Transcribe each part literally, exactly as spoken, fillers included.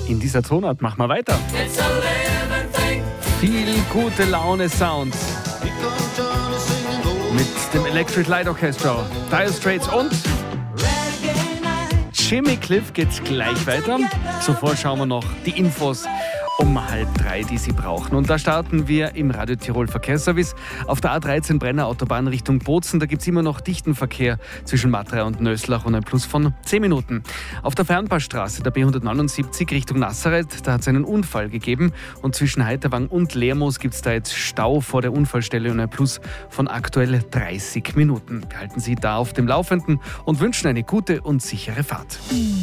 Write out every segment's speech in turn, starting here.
in dieser Tonart. Machen wir weiter. Viel gute Laune-Sound mit dem Electric Light Orchestra, Dire Straits und Jimmy Cliff geht's gleich weiter. Zuvor schauen wir noch die Infos um halb drei, die Sie brauchen. Und da starten wir im Radio Tirol Verkehrsservice. Auf der A dreizehn Brenner Autobahn Richtung Bozen, da gibt es immer noch dichten Verkehr zwischen Matterei und Nöslach und ein Plus von zehn Minuten. Auf der Fernpassstraße, der B hundertneunundsiebzig Richtung Nazareth, da hat es einen Unfall gegeben und zwischen Heiterwang und Lermoos gibt es da jetzt Stau vor der Unfallstelle und ein Plus von aktuell dreißig Minuten. Wir halten Sie da auf dem Laufenden und wünschen eine gute und sichere Fahrt.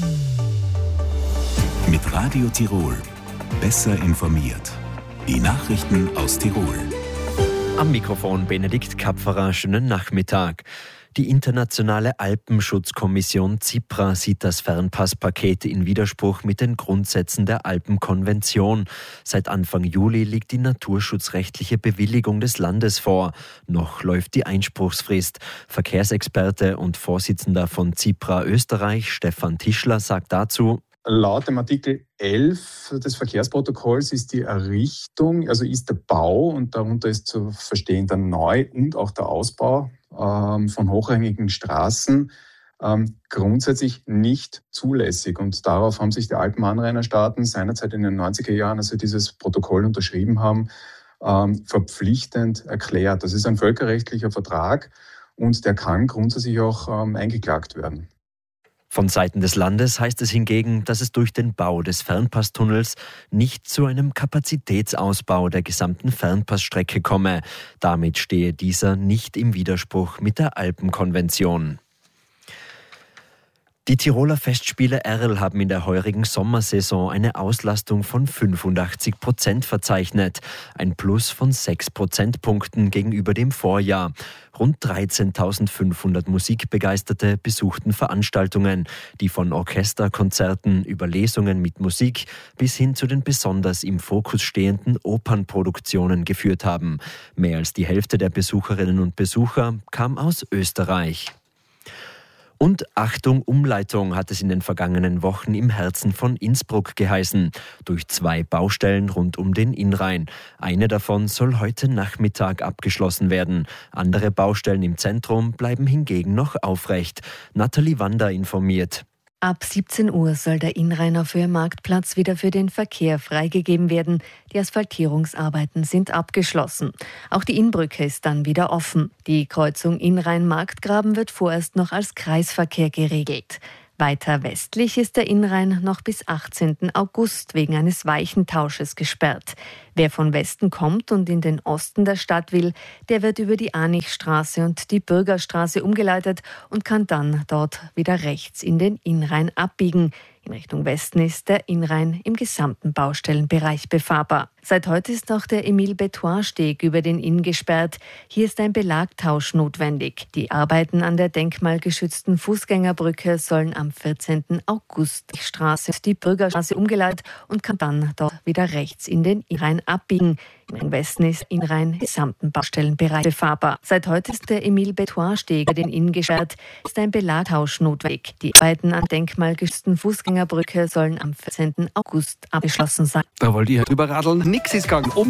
Mit Radio Tirol. Besser informiert. Die Nachrichten aus Tirol. Am Mikrofon Benedikt Kapferer, schönen Nachmittag. Die internationale Alpenschutzkommission CIPRA sieht das Fernpasspaket in Widerspruch mit den Grundsätzen der Alpenkonvention. Seit Anfang Juli liegt die naturschutzrechtliche Bewilligung des Landes vor. Noch läuft die Einspruchsfrist. Verkehrsexperte und Vorsitzender von CIPRA Österreich, Stefan Tischler, sagt dazu: Laut dem Artikel elf des Verkehrsprotokolls ist die Errichtung, also ist der Bau, und darunter ist zu verstehen der Neu- und auch der Ausbau ähm, von hochrangigen Straßen ähm, grundsätzlich nicht zulässig. Und darauf haben sich die Alpenanrainerstaaten seinerzeit in den neunziger Jahren, als sie dieses Protokoll unterschrieben haben, ähm, verpflichtend erklärt. Das ist ein völkerrechtlicher Vertrag und der kann grundsätzlich auch ähm, eingeklagt werden. Von Seiten des Landes heißt es hingegen, dass es durch den Bau des Fernpasstunnels nicht zu einem Kapazitätsausbau der gesamten Fernpassstrecke komme. Damit stehe dieser nicht im Widerspruch mit der Alpenkonvention. Die Tiroler Festspiele Erl haben in der heurigen Sommersaison eine Auslastung von fünfundachtzig Prozent verzeichnet, ein Plus von sechs Prozentpunkten gegenüber dem Vorjahr. Rund dreizehntausendfünfhundert Musikbegeisterte besuchten Veranstaltungen, die von Orchesterkonzerten über Lesungen mit Musik bis hin zu den besonders im Fokus stehenden Opernproduktionen geführt haben. Mehr als die Hälfte der Besucherinnen und Besucher kam aus Österreich. Und Achtung, Umleitung hat es in den vergangenen Wochen im Herzen von Innsbruck geheißen. Durch zwei Baustellen rund um den Innrhein. Eine davon soll heute Nachmittag abgeschlossen werden. Andere Baustellen im Zentrum bleiben hingegen noch aufrecht. Nathalie Wander informiert. Ab siebzehn Uhr soll der Innrheiner Marktplatz wieder für den Verkehr freigegeben werden. Die Asphaltierungsarbeiten sind abgeschlossen. Auch die Innbrücke ist dann wieder offen. Die Kreuzung Innrhein-Marktgraben wird vorerst noch als Kreisverkehr geregelt. Weiter westlich ist der Innrhein noch bis achtzehnten August wegen eines Weichentausches gesperrt. Wer von Westen kommt und in den Osten der Stadt will, der wird über die Anichstraße und die Bürgerstraße umgeleitet und kann dann dort wieder rechts in den Innrhein abbiegen. In Richtung Westen ist der Innrhein im gesamten Baustellenbereich befahrbar. Seit heute ist auch der Emile-Bethoin-Steg über den Inn gesperrt. Hier ist ein Belagtausch notwendig. Die Arbeiten an der denkmalgeschützten Fußgängerbrücke sollen am vierzehnten August die Straße, die Bürgerstraße umgeleitet und kann dann dort wieder rechts in den Innrhein abbiegen. Im Westen ist Innrhein im gesamten Baustellenbereich befahrbar. Seit heute ist der Emile-Bethoin-Steg über den Inn gesperrt. Ist ein Belagtausch notwendig. Die Arbeiten an denkmalgeschützten Fußgängerbrücke sollen am vierzehnten August abgeschlossen sein. Da wollt ihr drüber radeln. Nix ist gegangen. Um